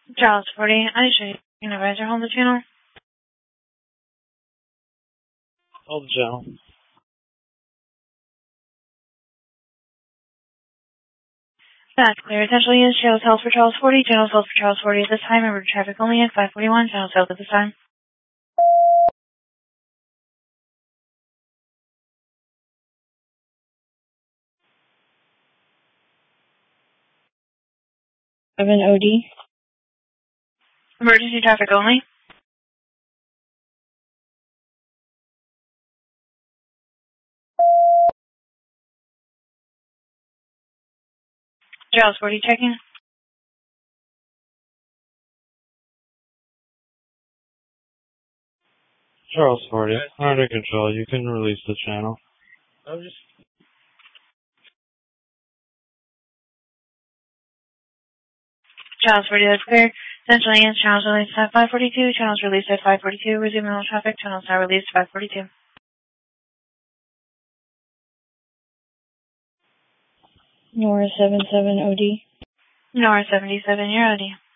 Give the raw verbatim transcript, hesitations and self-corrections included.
Charles forty, I show you an advisor. Hold the channel. Hold the channel. That's clear. Essentially, is channels held for Charles forty. Channels held for Charles forty at this time. Remember, traffic only at five forty-one. Channels held at this time. seven O D. Emergency traffic only. Charles forty checking. Charles forty, under control. You can release the channel. I'm just... Charles forty, that's clear. Essentially, is channels released at five forty-two. Channels released at five forty-two. Resume normal traffic. Channels now released at five forty-two. Nora seven seven O D. Nora seventy-seven, you're O D.